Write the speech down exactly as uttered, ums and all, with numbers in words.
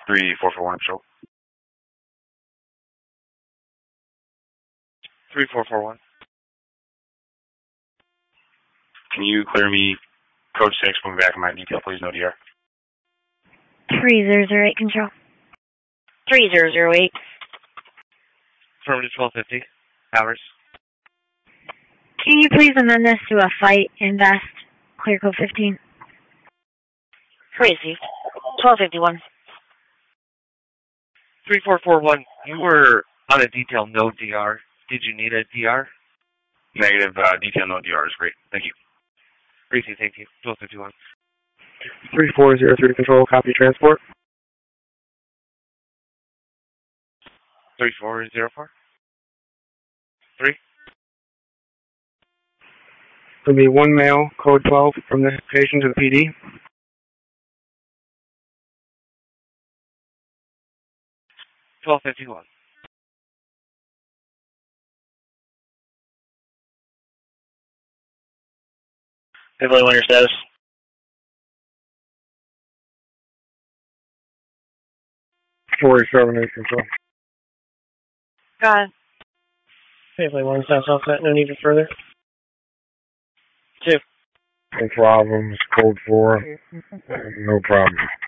three four four one, Patrol. three four four one. Can you clear me code six, moving back in my detail, please, no D R. three zero zero eight, Control. three zero zero eight. Affirmative twelve fifty. Hours. Can you please amend this to a fight invest, clear code fifteen? Crazy. twelve fifty-one. three four four one, you were on a detail no D R. Did you need a D R? Negative, uh, detail no D R is great. Thank you. Briefly, thank you. twelve fifty-one. three four zero three, Control, copy transport. three four zero four. three. There'll be one mail, code twelve, from this patient to the P D. twelve fifty-one. Everybody want your status? forty-seven eight, Control. Got it. Everybody want status offset? No need for further? Two. No problems, code four. No problem.